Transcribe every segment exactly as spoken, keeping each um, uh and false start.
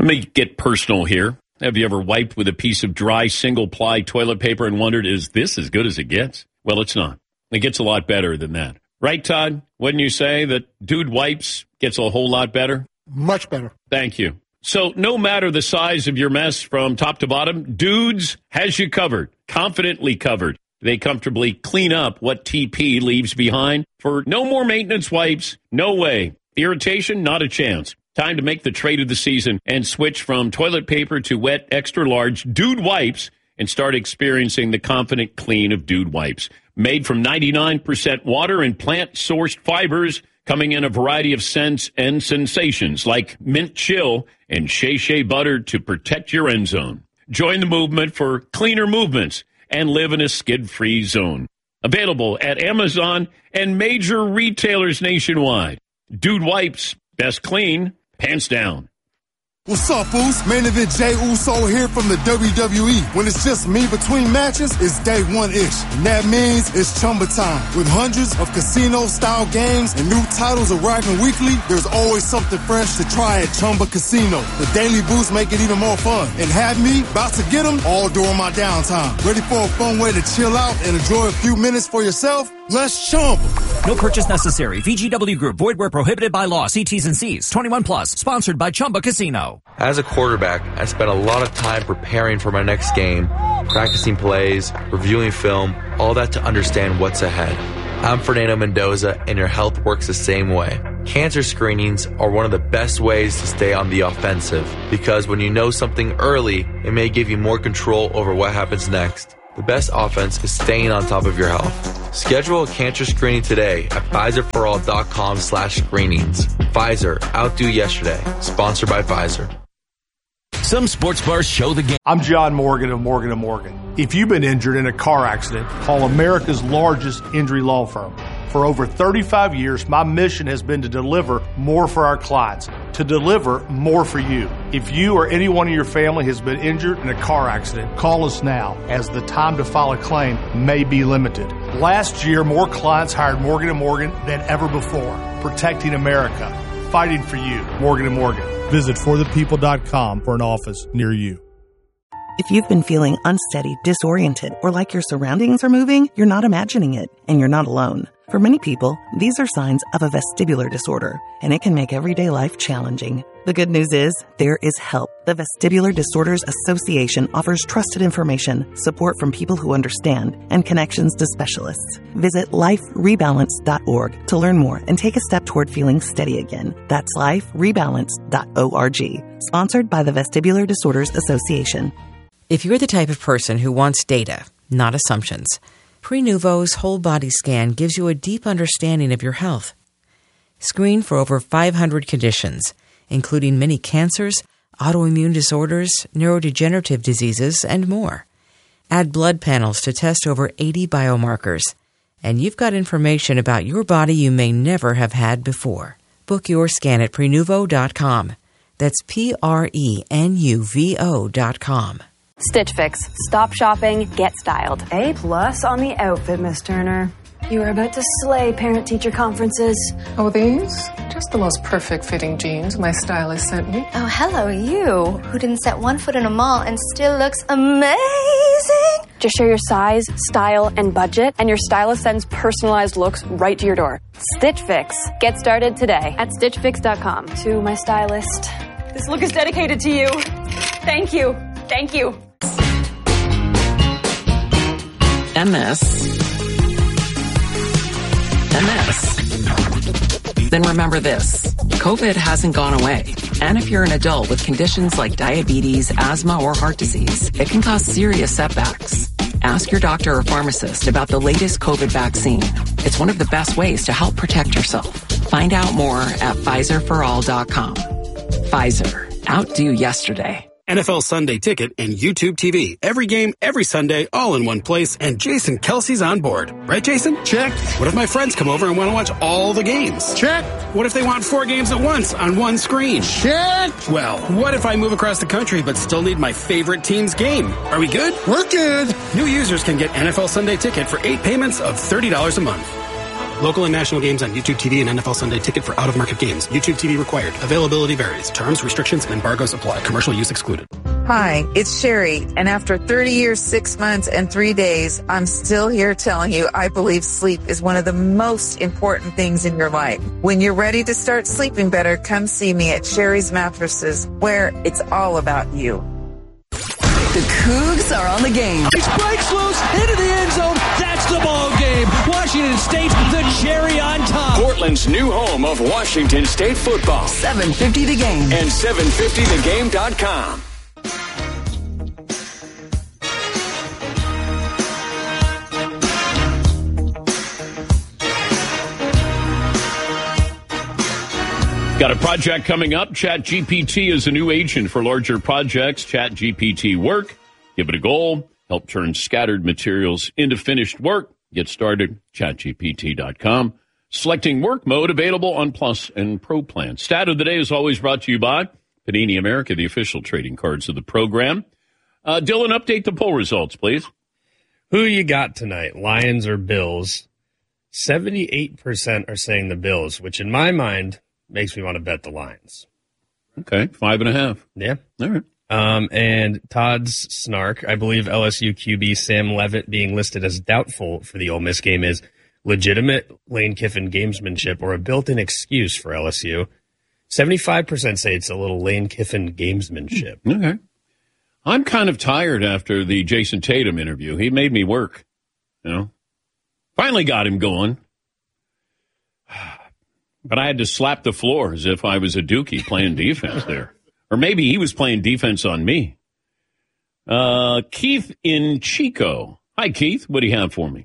Let me get personal here. Have you ever wiped with a piece of dry single-ply toilet paper and wondered, is this as good as it gets? Well, it's not. It gets a lot better than that. Right, Todd? Wouldn't you say that Dude Wipes gets a whole lot better? Much better. Thank you. So no matter the size of your mess from top to bottom, Dudes has you covered, confidently covered. They comfortably clean up what T P leaves behind. For no more maintenance wipes, no way. Irritation, not a chance. Time to make the trade of the season and switch from toilet paper to wet, extra-large Dude Wipes and start experiencing the confident clean of Dude Wipes. Made from ninety-nine percent water and plant-sourced fibers, coming in a variety of scents and sensations like mint chill and shea shea butter to protect your end zone. Join the movement for cleaner movements and live in a skid-free zone. Available at Amazon and major retailers nationwide. Dude Wipes, best clean, pants down. What's up, Foos? Main event Jey Uso here from the W W E. When it's just me between matches, it's day one-ish. And that means it's Chumba time. With hundreds of casino-style games and new titles arriving weekly, there's always something fresh to try at Chumba Casino. The daily boosts make it even more fun. And have me about to get them all during my downtime. Ready for a fun way to chill out and enjoy a few minutes for yourself? Let's Chumba. No purchase necessary. V G W Group. Void where prohibited by law. See T's and C's. twenty-one plus. Sponsored by Chumba Casino. As a quarterback, I spent a lot of time preparing for my next game, practicing plays, reviewing film, all that to understand what's ahead. I'm Fernando Mendoza, and your health works the same way. Cancer screenings are one of the best ways to stay on the offensive, because when you know something early, it may give you more control over what happens next. The best offense is staying on top of your health. Schedule a cancer screening today at Pfizer-for-all.com slash screenings. Pfizer, outdo yesterday. Sponsored by Pfizer. Some sports bars show the game. I'm John Morgan of Morgan and Morgan. If you've been injured in a car accident, call America's largest injury law firm. For over thirty-five years, my mission has been to deliver more for our clients, to deliver more for you. If you or anyone in your family has been injured in a car accident, call us now, as the time to file a claim may be limited. Last year, more clients hired Morgan and Morgan than ever before, protecting America, fighting for you. Morgan and Morgan. Visit for the people dot com for an office near you. If you've been feeling unsteady, disoriented, or like your surroundings are moving, you're not imagining it, and you're not alone. For many people, these are signs of a vestibular disorder, and it can make everyday life challenging. The good news is, there is help. The Vestibular Disorders Association offers trusted information, support from people who understand, and connections to specialists. Visit life rebalance dot org to learn more and take a step toward feeling steady again. That's life rebalance dot org. Sponsored by the Vestibular Disorders Association. If you're the type of person who wants data, not assumptions, Prenuvo's whole body scan gives you a deep understanding of your health. Screen for over five hundred conditions, including many cancers, autoimmune disorders, neurodegenerative diseases, and more. Add blood panels to test over eighty biomarkers, and you've got information about your body you may never have had before. Book your scan at Prenuvo dot com. That's P R E N U V O dot com. Stitch Fix. Stop shopping, get styled. A plus on the outfit, Miss Turner. You are about to slay parent-teacher conferences. Oh, these? Just the most perfect fitting jeans my stylist sent me. Oh, hello, you, who didn't set one foot in a mall and still looks amazing. Just share your size, style, and budget, and your stylist sends personalized looks right to your door. Stitch Fix. Get started today at Stitch Fix dot com. To my stylist, this look is dedicated to you. Thank you. Thank you. M S. M S. Then remember this. COVID hasn't gone away. And if you're an adult with conditions like diabetes, asthma, or heart disease, it can cause serious setbacks. Ask your doctor or pharmacist about the latest COVID vaccine. It's one of the best ways to help protect yourself. Find out more at Pfizer for all dot com. Pfizer. Outdo yesterday. N F L Sunday Ticket and YouTube T V. Every game, every Sunday, all in one place, and Jason Kelsey's on board. Right, Jason? Check. What if my friends come over and want to watch all the games? Check. What if they want four games at once on one screen? Check. Well, what if I move across the country but still need my favorite team's game? Are we good? We're good. New users can get N F L Sunday Ticket for eight payments of thirty dollars a month. Local and national games on YouTube T V and N F L Sunday Ticket for out-of-market games. YouTube T V required. Availability varies. Terms, restrictions, and embargoes apply. Commercial use excluded. Hi, it's Sherry, and after thirty years, six months, and three days, I'm still here telling you I believe sleep is one of the most important things in your life. When you're ready to start sleeping better, come see me at Sherry's Mattresses, where it's all about you. The Cougs are on the game. He breaks loose into the end zone. That's the ball game. Washington State, the cherry on top. Portland's new home of Washington State football. seven fifty The Game. And seven fifty the game dot com. Got a project coming up. ChatGPT is a new agent for larger projects. ChatGPT Work. Give it a goal. Help turn scattered materials into finished work. Get started. chat G P T dot com. Selecting work mode available on Plus and Pro plans. Stat of the day is always brought to you by Panini America, the official trading cards of the program. Uh, Dylan, update the poll results, please. Who you got tonight, Lions or Bills? seventy-eight percent are saying the Bills, which in my mind makes me want to bet the Lions. Okay, five and a half. Yeah. All right. Um, and Todd's snark, I believe L S U Q B Sam Levitt being listed as doubtful for the Ole Miss game is legitimate Lane Kiffin gamesmanship or a built-in excuse for L S U. seventy-five percent say it's a little Lane Kiffin gamesmanship. Okay. I'm kind of tired after the Jason Tatum interview. He made me work, you know. Finally got him going. But I had to slap the floor as if I was a Dookie playing defense there. Or maybe he was playing defense on me. Uh, Keith in Chico. Hi, Keith. What do you have for me?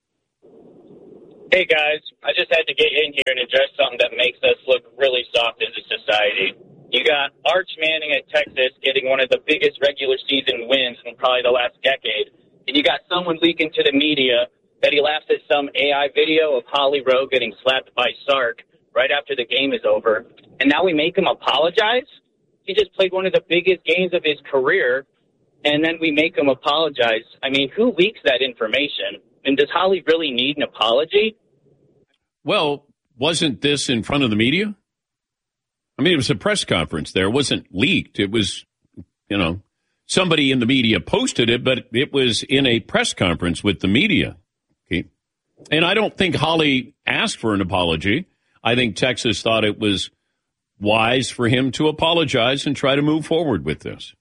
Hey, guys. I just had to get in here and address something that makes us look really soft as a society. You got Arch Manning at Texas getting one of the biggest regular season wins in probably the last decade. And you got someone leaking to the media that he laughs at some A I video of Holly Rowe getting slapped by Sark right after the game is over. And now we make him apologize? He just played one of the biggest games of his career, and then we make him apologize. I mean, who leaks that information? And does Holly really need an apology? Well, wasn't this in front of the media? I mean, it was a press conference there. It wasn't leaked. It was, you know, somebody in the media posted it, but it was in a press conference with the media. Okay. And I don't think Holly asked for an apology. I think Texas thought it was wise for him to apologize and try to move forward with this.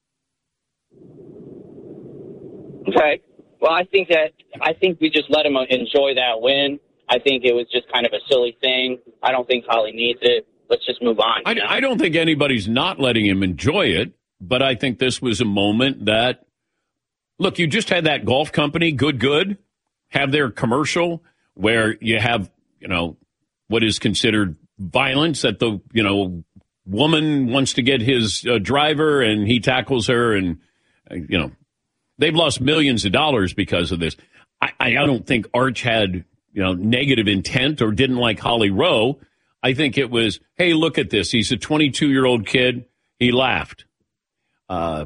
Okay. Well, I think that I think we just let him enjoy that win. I think it was just kind of a silly thing. I don't think Holly needs it. Let's just move on. I, I don't think anybody's not letting him enjoy it, but I think this was a moment that, look, you just had that golf company, Good Good, have their commercial where you have, you know, what is considered violence, that the, you know, woman wants to get his uh, driver and he tackles her, and, uh, you know, they've lost millions of dollars because of this. I, I don't think Arch had, you know, negative intent or didn't like Holly Rowe. I think it was, hey, look at this. He's a twenty-two-year-old kid. He laughed. Uh,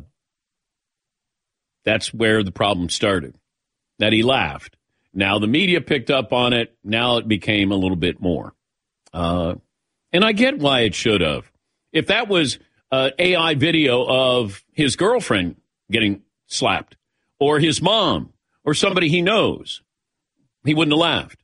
that's where the problem started, that he laughed. Now the media picked up on it. Now it became a little bit more. Uh, and I get why it should have. If that was an A I video of his girlfriend getting slapped or his mom or somebody he knows, he wouldn't have laughed.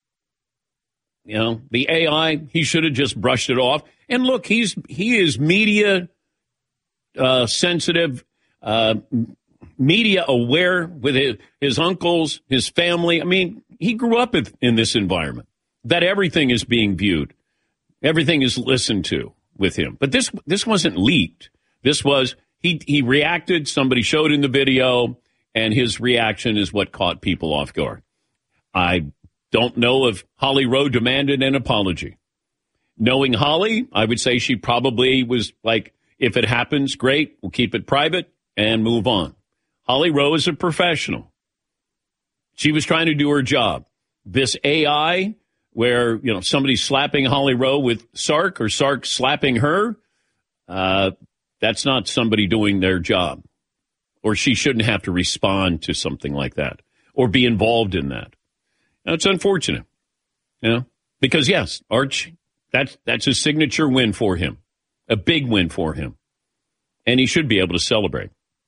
You know, the A I, he should have just brushed it off. And look, he's he is media uh, sensitive, uh, media aware with his, his uncles, his family. I mean, he grew up in, in this environment that everything is being viewed. Everything is listened to with him. But this this wasn't leaked. This was, he, he reacted, somebody showed in the video, and his reaction is what caught people off guard. I don't know if Holly Rowe demanded an apology. Knowing Holly, I would say she probably was like, if it happens, great, we'll keep it private and move on. Holly Rowe is a professional. She was trying to do her job. This A I, where, you know, somebody's slapping Holly Rowe with Sark or Sark slapping her, uh, that's not somebody doing their job. Or she shouldn't have to respond to something like that or be involved in that. Now, it's unfortunate. You know, Because, yes, Arch, that's, that's a signature win for him, a big win for him. And he should be able to celebrate.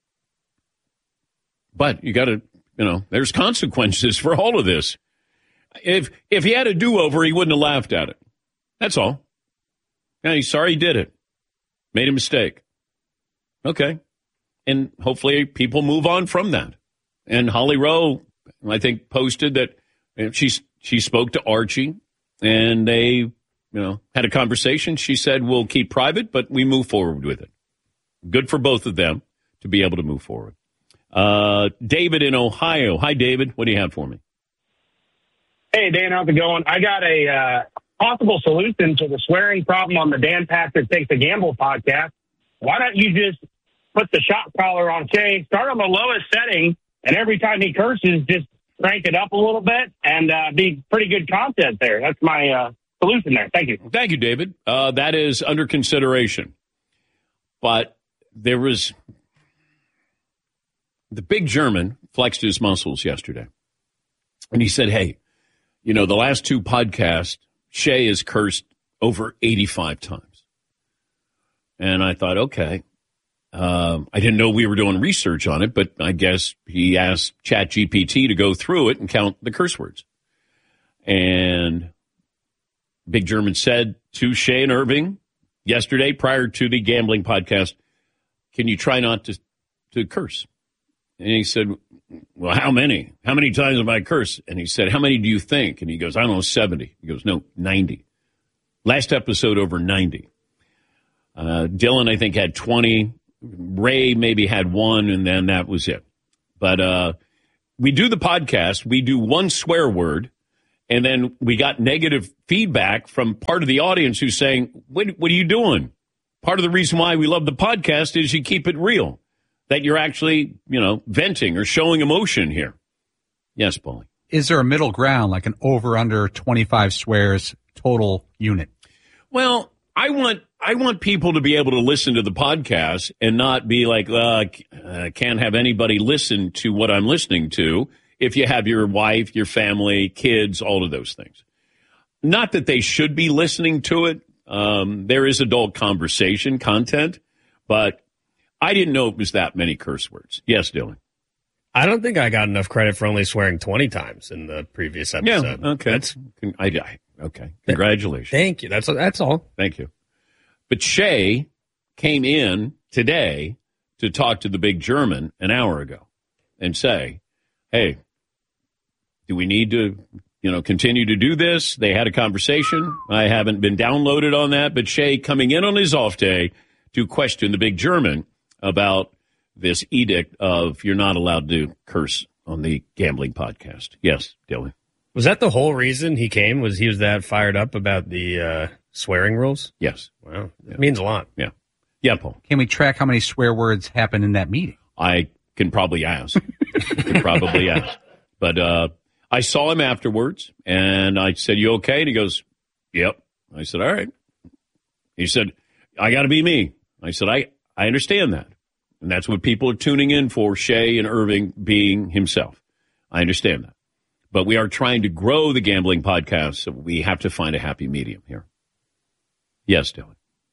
But you got to, you know, there's consequences for all of this. If if he had a do-over, he wouldn't have laughed at it. That's all. Yeah, he's sorry he did it. Made a mistake. Okay. And hopefully people move on from that. And Holly Rowe, I think, posted that she, she spoke to Archie, and they, you know, had a conversation. She said, we'll keep private, but we move forward with it. Good for both of them to be able to move forward. Uh, David in Ohio. Hi, David. What do you have for me? Hey, Dan, how's it going? I got a uh, possible solution to the swearing problem on the Dan Patrick Takes a Gamble podcast. Why don't you just put the shot collar on Shay, start on the lowest setting, and every time he curses, just crank it up a little bit and uh, be pretty good content there. That's my uh, solution there. Thank you. Thank you, David. Uh, that is under consideration. But there was... The big German flexed his muscles yesterday. And he said, hey, you know, the last two podcasts, Shay has cursed over eighty-five times. And I thought, okay. Um, I didn't know we were doing research on it, but I guess he asked ChatGPT to go through it and count the curse words. And Big German said to Shay and Irving yesterday, prior to the gambling podcast, can you try not to, to curse? And he said, well, how many? How many times have I cursed? And he said, how many do you think? And he goes, I don't know, seventy. He goes, no, ninety. Last episode, over ninety. Uh, Dylan, I think, had twenty. Ray maybe had one, and then that was it. But uh, we do the podcast. We do one swear word, and then we got negative feedback from part of the audience who's saying, what, what are you doing? Part of the reason why we love the podcast is you keep it real. That you're actually, you know, venting or showing emotion here. Yes, Paulie. Is there a middle ground, like an over-under twenty-five swears total unit? Well, I want I want people to be able to listen to the podcast and not be like, uh, I can't have anybody listen to what I'm listening to if you have your wife, your family, kids, all of those things. Not that they should be listening to it. Um, there is adult conversation content, but I didn't know it was that many curse words. Yes, Dylan. I don't think I got enough credit for only swearing twenty times in the previous episode. Yeah, okay. That's, I, I, okay. Congratulations. Thank you. That's that's all. Thank you. But Shay came in today to talk to the Big German an hour ago and say, hey, do we need to, you know, continue to do this? They had a conversation. I haven't been downloaded on that, but Shay coming in on his off day to question the Big German about this edict of you're not allowed to curse on the gambling podcast. Yes, Dylan. Was that the whole reason he came? Was he was that fired up about the uh, swearing rules? Yes. Wow. It yeah. means a lot. Yeah. Yeah, Paul. Can we track how many swear words happen in that meeting? I can probably ask. can probably ask. But uh, I saw him afterwards, and I said, you okay? And he goes, yep. I said, all right. He said, I got to be me. I said, I, I understand that. And that's what people are tuning in for, Shay and Irving being himself. I understand that. But we are trying to grow the gambling podcast, so we have to find a happy medium here. Yes, Dylan.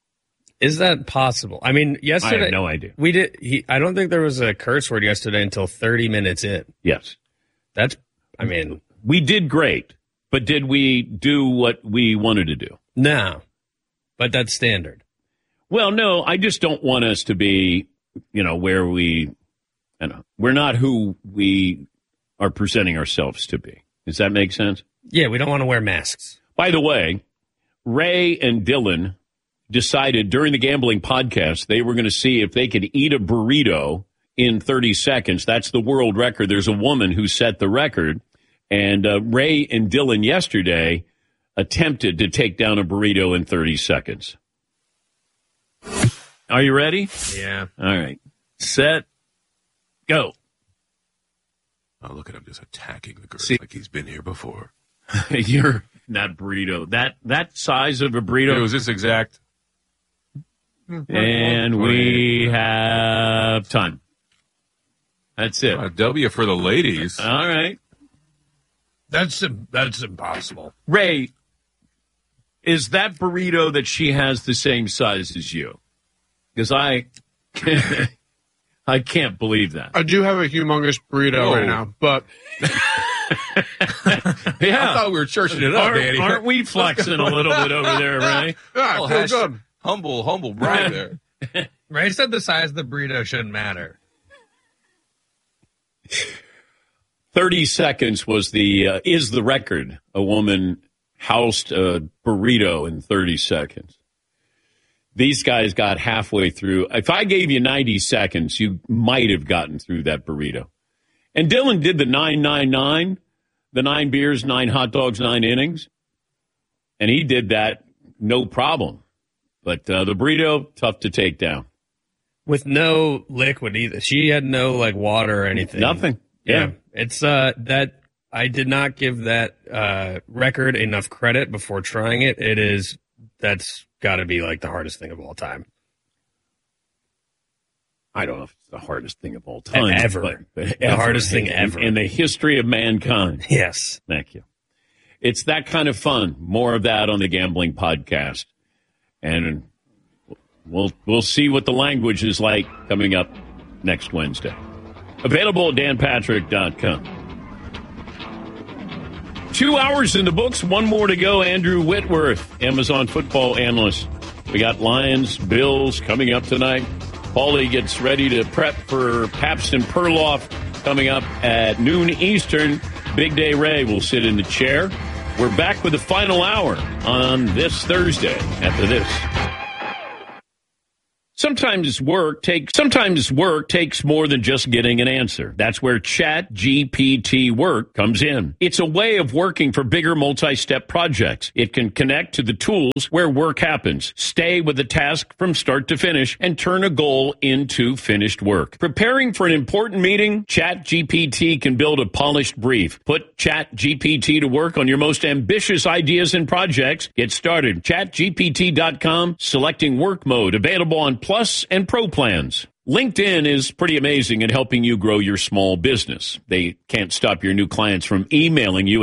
Is that possible? I mean, yesterday... I have no idea. We did. He, I don't think there was a curse word yesterday until thirty minutes in. Yes. That's, I mean... We did great, but did we do what we wanted to do? No. But that's standard. Well, no, I just don't want us to be, you know, where we, I know, we're not who we are presenting ourselves to be. Does that make sense? Yeah, we don't want to wear masks. By the way, Ray and Dylan decided during the gambling podcast they were going to see if they could eat a burrito in thirty seconds. That's the world record. There's a woman who set the record. And uh, Ray and Dylan yesterday attempted to take down a burrito in thirty seconds. Are you ready? Yeah. All right. Set. Go. Oh, look at him just attacking the girl See, like he's been here before. You're that burrito. That that size of a burrito. It was this exact. And we have time. That's it. A W for the ladies. All right. That's that's impossible. Ray, is that burrito that she has the same size as you? Because I, I can't believe that. I do have a humongous burrito Whoa. right now, but yeah, I thought we were churching it up, aren't, Danny. aren't we flexing a little bit over there, Ray? yeah, Oh, I feel hashtag- good. Humble, humble brag there. Ray said the size of the burrito shouldn't matter. Thirty seconds was the uh, is the record. A woman housed a burrito in thirty seconds. These guys got halfway through. If I gave you ninety seconds, you might have gotten through that burrito. And Dylan did the nine nine nine, the nine beers, nine hot dogs, nine innings, and he did that no problem. But uh, the burrito, tough to take down. With no liquid either. She had no like water or anything. Nothing. Yeah. yeah. It's uh that I did not give that uh record enough credit before trying it. It is that's gotta be like the hardest thing of all time. I don't know if it's the hardest thing of all time. Ever. But, but The ever. hardest thing in, ever. In the history of mankind. Yes. Thank you. It's that kind of fun. More of that on the Gambling Podcast. And we'll we'll see what the language is like coming up next Wednesday. Available at dan patrick dot com. Two hours in the books, one more to go. Andrew Whitworth, Amazon football analyst. We got Lions, Bills coming up tonight. Paulie gets ready to prep for Pabst and Perloff coming up at noon Eastern. Big Day Ray will sit in the chair. We're back with the final hour on this Thursday after this. Sometimes work takes sometimes work takes more than just getting an answer. That's where Chat G P T Work comes in. It's a way of working for bigger multi-step projects. It can connect to the tools where work happens, stay with the task from start to finish, and turn a goal into finished work. Preparing for an important meeting, Chat G P T can build a polished brief. Put Chat G P T to work on your most ambitious ideas and projects. Get started. chat G P T dot com, selecting work mode, available on Plus and Pro plans. LinkedIn is pretty amazing at helping you grow your small business. They can't stop your new clients from emailing you